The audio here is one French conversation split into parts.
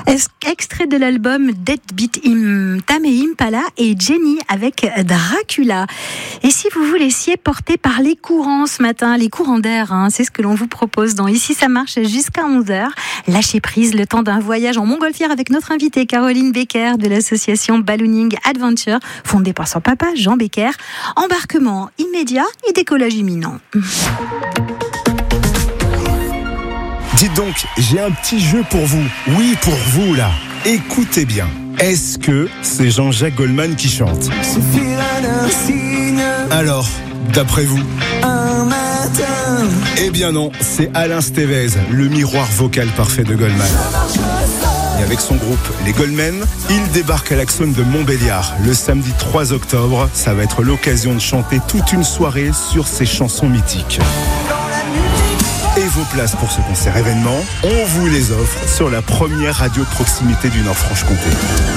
Extrait de l'album Dead Beat Tame Impala et Jenny avec Dracula. Et si vous vous laissiez porter par les courants ce matin, les courants d'air, c'est ce que l'on vous propose dans Ici ça marche jusqu'à 11h. Lâchez prise le temps d'un voyage en montgolfière avec notre invitée Caroline Becker de l'association Ballooning Adventure, fondée par son papa Jean Becker. Embarquement immédiat et décollage imminent. Dites donc, j'ai un petit jeu pour vous. Oui, pour vous là. Écoutez bien. Est-ce que c'est Jean-Jacques Goldman qui chante ? Alors, d'après vous ? Un matin. Eh bien non, c'est Alain Stevez, le miroir vocal parfait de Goldman. Et avec son groupe, les Goldmen, il débarque à l'Axone de Montbéliard le samedi 3 octobre. Ça va être l'occasion de chanter toute une soirée sur ces chansons mythiques. Et vos places pour ce concert événement, on vous les offre sur la première radio de proximité du Nord-Franche-Comté.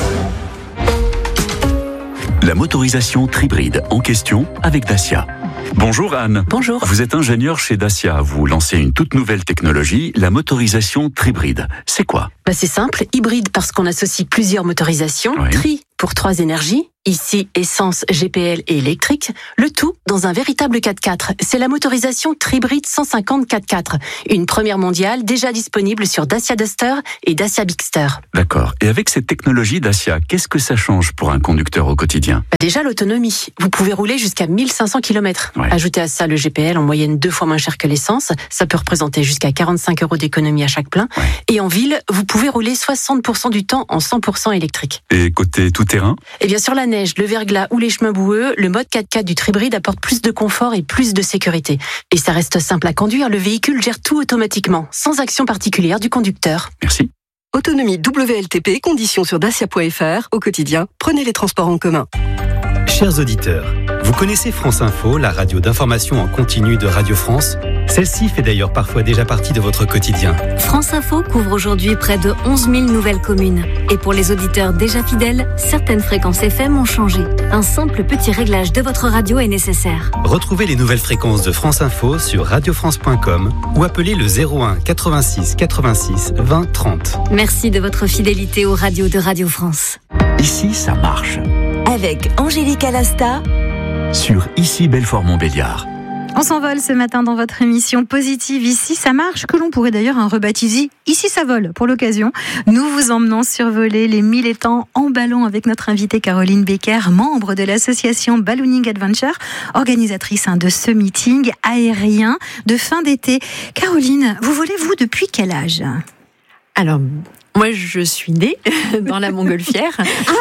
La motorisation Tribride en question avec Dacia. Bonjour Anne. Bonjour. Vous êtes ingénieure chez Dacia. Vous lancez une toute nouvelle technologie, la motorisation Tribride. C'est quoi ? C'est simple, hybride parce qu'on associe plusieurs motorisations, Oui. Tri pour 3 énergies, ici essence, GPL et électrique, le tout dans un véritable 4x4. C'est la motorisation Tribride 150 4x4, une première mondiale déjà disponible sur Dacia Duster et Dacia Bigster. D'accord. Et avec cette technologie Dacia, qu'est-ce que ça change pour un conducteur au quotidien ? Déjà l'autonomie, vous pouvez rouler jusqu'à 1500 km. Ouais. Ajoutez à ça le GPL en moyenne 2 fois moins cher que l'essence, ça peut représenter jusqu'à 45 € d'économie à chaque plein. Ouais. Et en ville, vous pouvez rouler 60% du temps en 100% électrique. Et côté tout-terrain ? Et bien sur la neige, le verglas ou les chemins boueux, le mode 4x4 du Tribride apporte plus de confort et plus de sécurité. Et ça reste simple à conduire, le véhicule gère tout automatiquement, sans action particulière du conducteur. Merci. Autonomie WLTP, conditions sur dacia.fr. Au quotidien, prenez les transports en commun. Chers auditeurs, vous connaissez France Info, la radio d'information en continu de Radio France ? Celle-ci fait d'ailleurs parfois déjà partie de votre quotidien. France Info couvre aujourd'hui près de 11 000 nouvelles communes. Et pour les auditeurs déjà fidèles, certaines fréquences FM ont changé. Un simple petit réglage de votre radio est nécessaire. Retrouvez les nouvelles fréquences de France Info sur radiofrance.com ou appelez le 01 86 86 20 30. Merci de votre fidélité aux radios de Radio France. Ici, ça marche. Avec Angélique Alasta Sur Ici Belfort-Montbéliard. On s'envole ce matin dans votre émission positive Ici ça marche, que l'on pourrait d'ailleurs rebaptiser Ici ça vole pour l'occasion. Nous vous emmenons survoler les 1000 étangs en ballon avec notre invitée Caroline Becker, membre de l'association Ballooning Adventure, organisatrice de ce meeting aérien de fin d'été. Caroline, vous volez vous depuis quel âge ? Alors, moi, je suis née dans la montgolfière.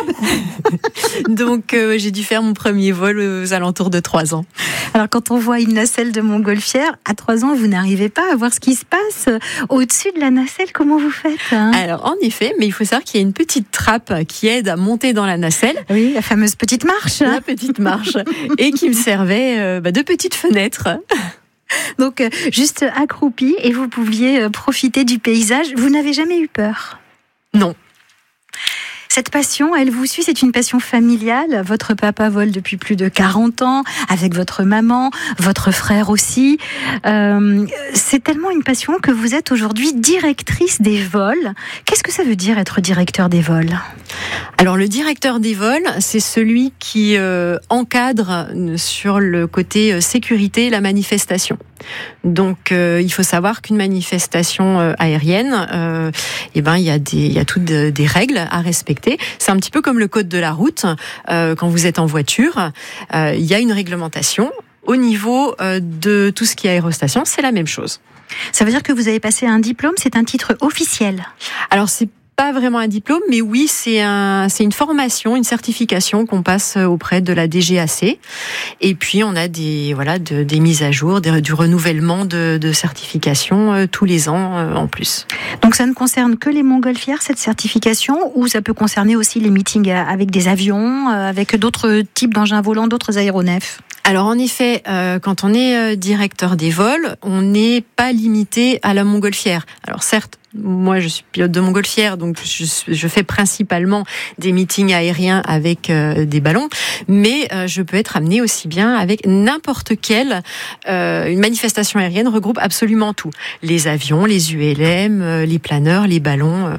Donc, j'ai dû faire mon premier vol aux alentours de 3 ans. Alors, quand on voit une nacelle de montgolfière, à 3 ans, vous n'arrivez pas à voir ce qui se passe au-dessus de la nacelle. Comment vous faites ? Alors, en effet, mais il faut savoir qu'il y a une petite trappe qui aide à monter dans la nacelle. Oui, la fameuse petite marche. La petite marche. Et qui me servait de petite fenêtre. Donc, juste accroupi et vous pouviez profiter du paysage. Vous n'avez jamais eu peur ? Non. Cette passion, elle vous suit, c'est une passion familiale. Votre papa vole depuis plus de 40 ans, avec votre maman, votre frère aussi. C'est tellement une passion que vous êtes aujourd'hui directrice des vols. Qu'est-ce que ça veut dire être directeur des vols ? Alors le directeur des vols, c'est celui qui encadre sur le côté sécurité la manifestation. Donc il faut savoir qu'une manifestation aérienne, il y a toutes des règles à respecter. C'est un petit peu comme le code de la route. Quand vous êtes en voiture, il y a une réglementation. Au niveau de tout ce qui est aérostation, c'est la même chose. Ça veut dire que vous avez passé un diplôme, c'est un titre officiel ? Alors c'est pas vraiment un diplôme, mais oui, c'est une formation, une certification qu'on passe auprès de la DGAC. Et puis on a des mises à jour, du renouvellement de certification tous les ans en plus. Donc ça ne concerne que les montgolfières, cette certification, ou ça peut concerner aussi les meetings avec des avions, avec d'autres types d'engins volants, d'autres aéronefs ? Alors en effet, quand on est directeur des vols, on n'est pas limité à la montgolfière. Alors certes, moi je suis pilote de montgolfière, donc je fais principalement des meetings aériens avec des ballons, mais je peux être amenée aussi bien avec n'importe quelle une manifestation aérienne regroupe absolument tout. Les avions, les ULM, les planeurs, les ballons.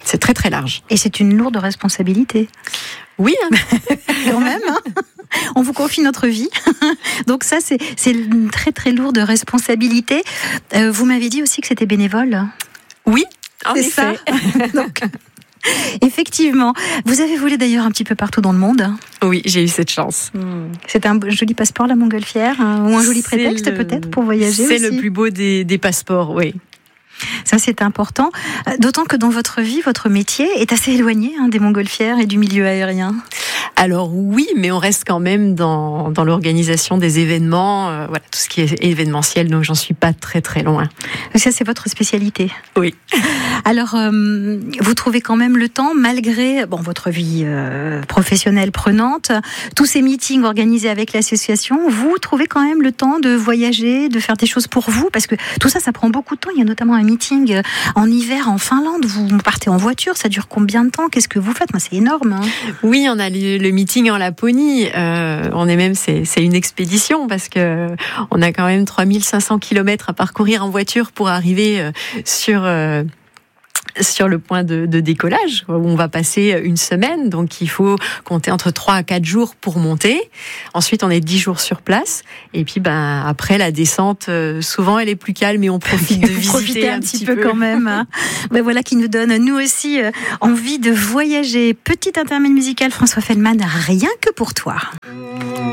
C'est très très large. Et c'est une lourde responsabilité. Oui, quand même. On vous confie notre vie. Donc ça, c'est une très très lourde responsabilité. Vous m'avez dit aussi que c'était bénévole. Oui, c'est ça. Donc, effectivement. Vous avez volé d'ailleurs un petit peu partout dans le monde. Oui, j'ai eu cette chance. C'est un joli passeport, la montgolfière, ou un joli prétexte peut-être pour voyager aussi. C'est le plus beau des passeports, oui. Ça, c'est important. D'autant que dans votre vie, votre métier est assez éloigné des montgolfières et du milieu aérien. Alors oui, mais on reste quand même dans l'organisation des événements, voilà, tout ce qui est événementiel, donc j'en suis pas très très loin. Ça, c'est votre spécialité. Oui. Alors, vous trouvez quand même le temps, malgré votre vie professionnelle prenante, tous ces meetings organisés avec l'association, vous trouvez quand même le temps de voyager, de faire des choses pour vous, parce que tout ça, ça prend beaucoup de temps. Il y a notamment un meeting en hiver en Finlande. Vous partez en voiture, ça dure combien de temps? Qu'est-ce que vous faites? Moi, c'est énorme. Oui, on a le meeting en Laponie. On est même, c'est une expédition parce que on a quand même 3500 km à parcourir en voiture pour arriver sur le point de décollage où on va passer une semaine, donc il faut compter entre 3 à 4 jours pour monter. Ensuite on est 10 jours sur place et puis après la descente souvent elle est plus calme et on profite de visiter un petit peu quand même. Voilà qui nous donne nous aussi envie de voyager. Petit intermède musical, François Feldman, rien que pour toi.